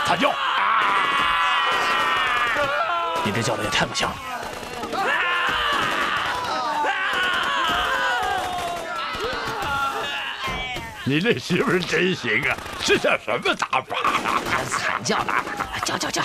惨叫！你这叫的也太不像了。你这媳妇真行啊，是叫什么打法啊？ 惨叫打法，叫！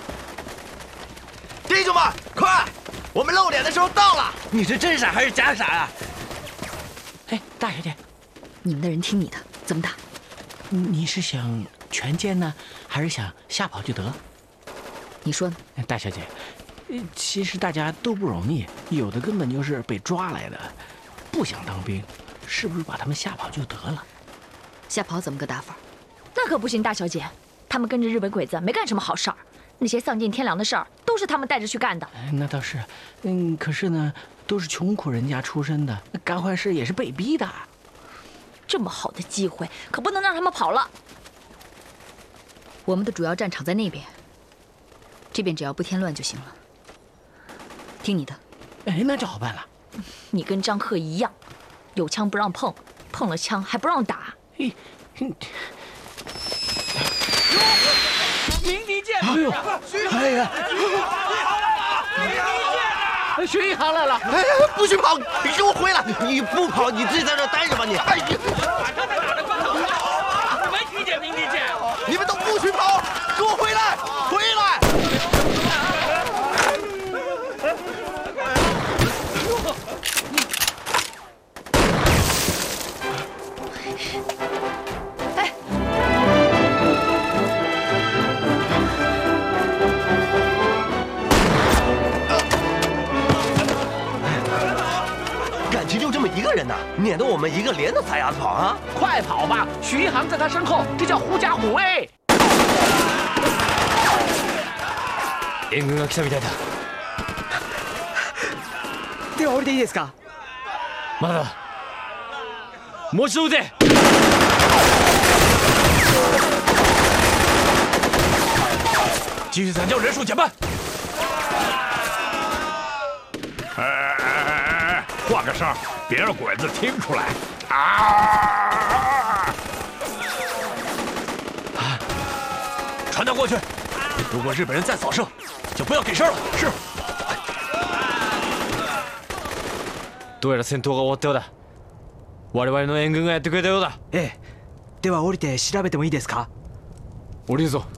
弟兄们，快！我们露脸的时候到了。 你是真傻还是假傻啊？ 哎，大小姐， 你们的人听你的，怎么打？ 你是想全歼呢，还是想吓跑就得？ 你说呢？ 大小姐，其实大家都不容易，有的根本就是被抓来的，不想当兵，是不是把他们吓跑就得了？ 吓跑怎么个打法？ 那可不行，大小姐，他们跟着日本鬼子没干什么好事儿，那些丧尽天良的事儿都是他们带着去干的。 那倒是，可是呢，都是穷苦人家出身的，干坏事也是被逼的。 这么好的机会，可不能让他们跑了。 我们的主要战场在那边，这边只要不添乱就行了。听你的。 哎，那就好办了。 你跟张克一样，有枪不让碰，碰了枪还不让打。 明敌舰！哎呦， 哎呀， 巡一航来了！ 哎呀，不许跑！你给我回来！你不跑，你自己在这待着吧你！哎呀， 没听见明敌舰？ 你们都不许跑！给我回来！回来！感情就这么一个人呐，撵得我们一个连都撒丫子跑啊！ 快跑吧！许一航在他身后，这叫狐假虎威。 援軍が来たみたいだ。 では降りていいですか？ まだだ。もう一度撃て。继续惨叫，人数减半。哎，换个声，别让鬼子听出来。传达过去，如果日本人再扫射，就不要给声了。是。どうやら戦闘が終わったようだ。我々の援軍がやってくれたようだ。 ええ。では降りて調べてもいいですか？ 降りるぞ。